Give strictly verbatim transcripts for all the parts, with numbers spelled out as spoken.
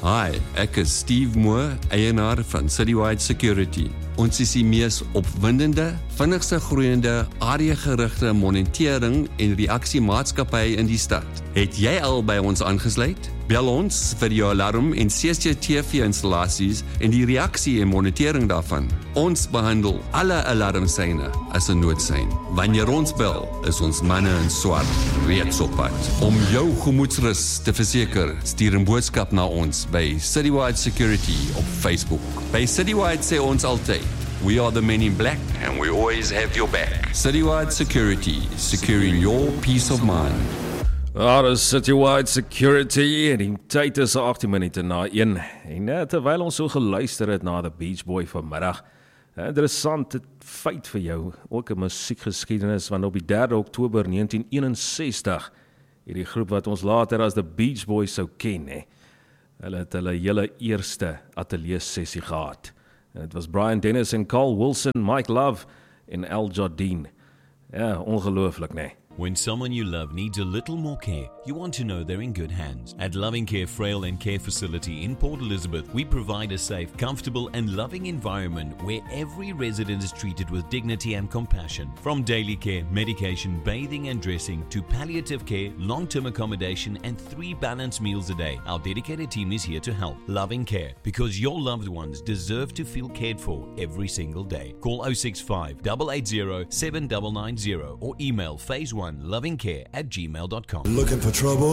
Hi, ek is Steve Moore, eienaar van Citywide Security. Ons is die mees opwindende, vinnigste groeiende, areagerigte monitering en reaksiemaatskappy in die stad. Het jy al by ons aangesluit? Bel ons vir jou alarm en C C T V-installasies en die reaksie en monitering daarvan. Ons behandel alle alarmseine as 'n noodsein. Wanneer ons bel, is ons manne in swart reeds op pad. Om jou gemoedsrus te verseker, stuur 'n boodskap na ons by Citywide Security op Facebook. By Citywide sê ons altyd, we are the men in black and we always have your back. Citywide Security, securing your peace of mind. Daar is Citywide Security en die tyd is agttien minute na een. En net terwyl ons so geluister het na The Beach Boy vanmiddag, 'n interessante feit vir jou, ook 'n musiekgeskiedenis, want op die derde Oktober negentien eenensestig, hierdie groep wat ons later as The Beach Boys sou ken, he, hulle het hulle hele eerste ateljee sessie gehad. En het was Brian Dennis en Carl Wilson, Mike Love en Al Jardine. Ja, ongelooflik, nee. When someone you love needs a little more care, you want to know they're in good hands. At Loving Care Frail and Care Facility in Port Elizabeth, we provide a safe, comfortable and loving environment where every resident is treated with dignity and compassion. From daily care, medication, bathing and dressing, to palliative care, long-term accommodation and three balanced meals a day, our dedicated team is here to help. Loving Care, because your loved ones deserve to feel cared for every single day. Call oh six five, eight eight zero, seven nine nine zero or email phase one lovingcare at gmail dot com. Looking for trouble?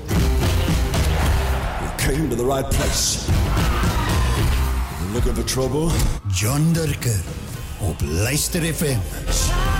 You came to the right place. Looking for trouble? John Durker op Luister F M.